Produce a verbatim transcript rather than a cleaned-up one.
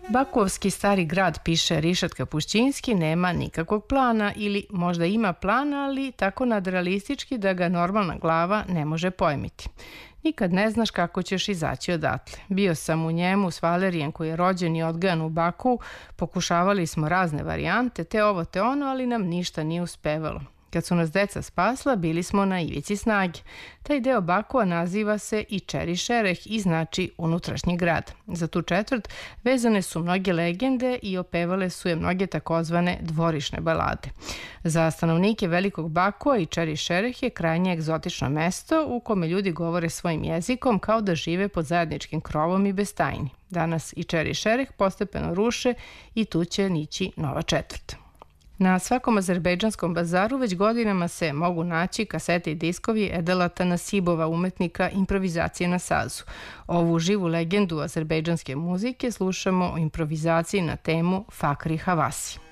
Bakovski stari grad, piše Rišat Kapušćinski, nema nikakvog plana ili možda ima plan, ali tako nadrealistički da ga normalna glava ne može pojmiti. Nikad ne znaš kako ćeš izaći odatle. Bio sam u njemu s Valerijem koji je rođen i odgajan u Baku, pokušavali smo razne varijante, te ovo te ono, ali nam ništa nije uspevalo. Kad su nas deca spasla, bili smo na ivici snage. Taj deo Bakua naziva se i Čeri Šereh i znači unutrašnji grad. Za tu četvrt vezane su mnoge legende i opevale su je mnoge takozvane dvorišne balade. Za stanovnike Velikog Bakua i Čeri Šereh je krajnje egzotično mesto u kome ljudi govore svojim jezikom kao da žive pod zajedničkim krovom i bez tajni. Danas i Čeri Šereh postepeno ruše i tu će nići nova četvrt. Na svakom azerbejdžanskom bazaru već godinama se mogu naći kasete i diskovi Edalata Nasibova, umetnika improvizacije na sazu. Ovu živu legendu azerbejdžanske muzike slušamo o improvizaciji na temu Fakri Havasi.